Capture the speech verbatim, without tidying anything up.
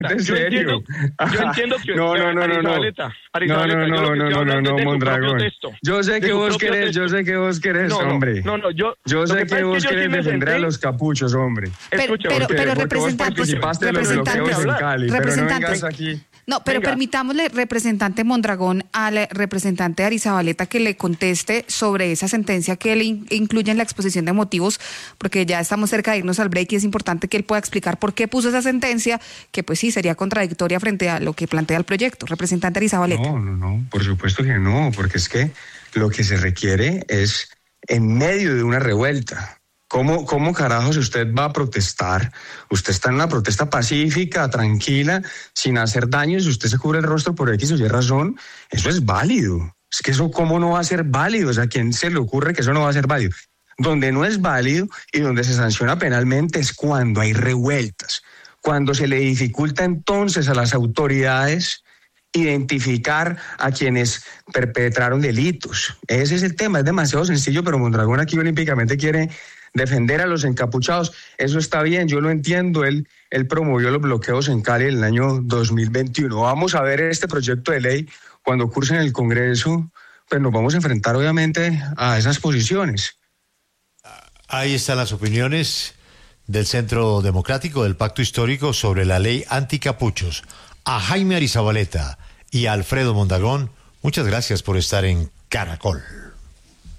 ¿En yo serio? entiendo, yo entiendo que no, no, no, no, no, Arizabaleta, no, no, yo lo que no, estoy no, no, hablando no, es de su propio Mondragón. texto, Yo sé de que su vos propio querés, texto. yo sé que vos querés, No, no, hombre. no, no, yo, Yo lo sé que que, pasa es vos que yo sí querés me defender senté- a los capuchos, hombre. Pero, Escucha, pero, porque- pero Porque vos representante, participaste de los representante, bloqueos en Cali, pero no representante. vengas aquí. No, pero Venga. permitámosle, representante Mondragón, al representante Arizabaleta que le conteste sobre esa sentencia que él in- incluye en la exposición de motivos, porque ya estamos cerca de irnos al break y es importante que él pueda explicar por qué puso esa sentencia, que pues sí, sería contradictoria frente a lo que plantea el proyecto. Representante Arizabaleta. No, no, no, por supuesto que no, porque es que lo que se requiere es en medio de una revuelta. ¿Cómo, cómo carajos usted va a protestar? Usted está en una protesta pacífica, tranquila, sin hacer daño, y si usted se cubre el rostro por X o Y razón, eso es válido. Es que eso, ¿cómo no va a ser válido? O sea, ¿a quién se le ocurre que eso no va a ser válido? Donde no es válido y donde se sanciona penalmente es cuando hay revueltas, cuando se le dificulta entonces a las autoridades identificar a quienes perpetraron delitos. Ese es el tema, es demasiado sencillo, pero Mondragón aquí olímpicamente quiere defender a los encapuchados. Eso está bien, yo lo entiendo, él, él promovió los bloqueos en Cali en el año dos mil veintiuno. Vamos a ver este proyecto de ley cuando curse en el Congreso, pues nos vamos a enfrentar obviamente a esas posiciones. Ahí están las opiniones del Centro Democrático del Pacto Histórico sobre la ley anticapuchos. A Jaime Arizabaleta y a Alfredo Mondragón, muchas gracias por estar en Caracol.